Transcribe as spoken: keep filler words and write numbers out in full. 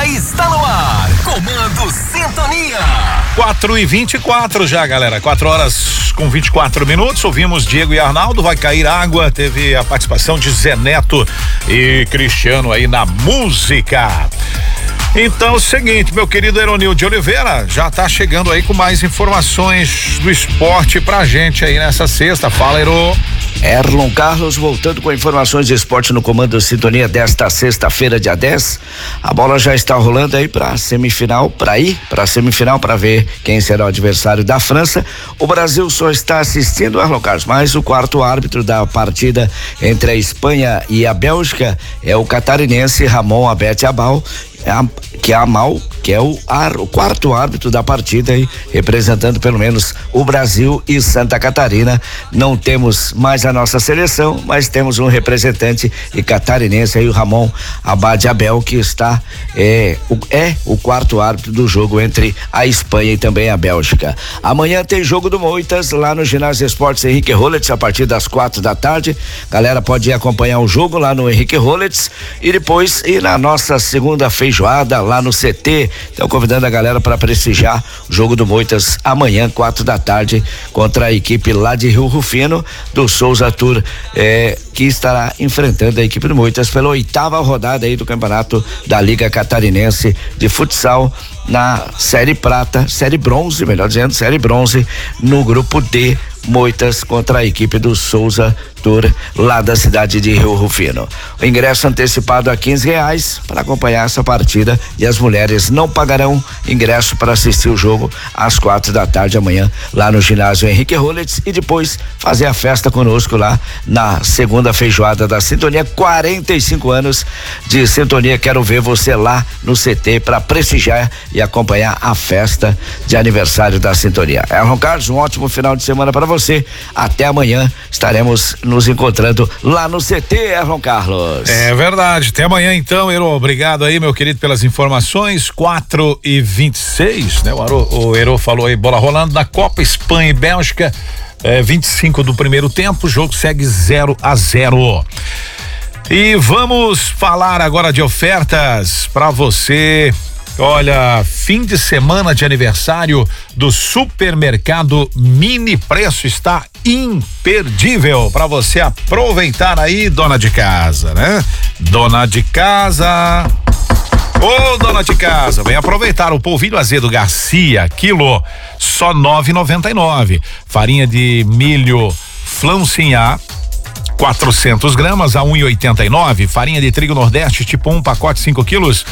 Sintonia está no ar. Comando Sintonia. quatro e vinte e quatro já, galera. quatro horas com vinte e quatro minutos. Ouvimos Diego e Arnaldo. Vai cair água. Teve a participação de Zé Neto e Cristiano aí na música. Então, é o seguinte, meu querido Eronil de Oliveira já tá chegando aí com mais informações do esporte pra gente aí nessa sexta. Fala, Ero. Erlon Carlos voltando com informações de esporte no Comando Sintonia desta sexta-feira, dia dez. A bola já está rolando aí para semifinal, para ir para semifinal para ver quem será o adversário da França. O Brasil só está assistindo, Erlon Carlos, mas o quarto árbitro da partida entre a Espanha e a Bélgica é o catarinense Ramon Abete Abal, que é a Amal, que é o, ar, o quarto árbitro da partida aí, representando pelo menos o Brasil e Santa Catarina. Não temos mais a nossa seleção, mas temos um representante e catarinense aí, o Ramon Abade Abel, que está é o, é o quarto árbitro do jogo entre a Espanha e também a Bélgica. Amanhã tem jogo do Moitas lá no Ginásio Esportes Henrique Rollets a partir das quatro da tarde. Galera pode ir acompanhar o jogo lá no Henrique Rollets e depois ir na nossa segunda feijoada lá no C T. Então, convidando a galera para prestigiar o jogo do Moitas amanhã, quatro da tarde, contra a equipe lá de Rio Rufino do Souza Tour, eh, que estará enfrentando a equipe do Moitas pela oitava rodada aí do campeonato da Liga Catarinense de Futsal na Série Prata, Série Bronze, melhor dizendo, Série Bronze, no grupo D. Moitas contra a equipe do Souza Tour lá da cidade de Rio Rufino. O ingresso antecipado a quinze reais para acompanhar essa partida e as mulheres não pagarão ingresso para assistir o jogo às quatro da tarde amanhã lá no ginásio Henrique Rollets e depois fazer a festa conosco lá na segunda feijoada da Sintonia. Quarenta e cinco anos de Sintonia, quero ver você lá no C T para prestigiar e acompanhar a festa de aniversário da Sintonia. Erlon Carlos, um ótimo final de semana para você. Até amanhã estaremos nos encontrando lá no C T, Erlon Carlos. É verdade. Até amanhã então, Ero. Obrigado aí, meu querido, pelas informações. quatro e vinte e seis, né? O, Aro, o Ero falou aí, bola rolando da Copa Espanha e Bélgica, é, vinte e cinco do primeiro tempo, o jogo segue zero a zero. E vamos falar agora de ofertas para você. Olha, fim de semana de aniversário do Supermercado Mini Preço está imperdível para você aproveitar aí, dona de casa, né? Dona de casa. Ô, dona de casa, vem aproveitar o polvilho azedo Garcia, quilo, só nove e noventa e nove. Farinha de milho Flancinha, quatrocentos gramas a um e oitenta e nove. Farinha de trigo Nordeste tipo um, pacote cinco quilos,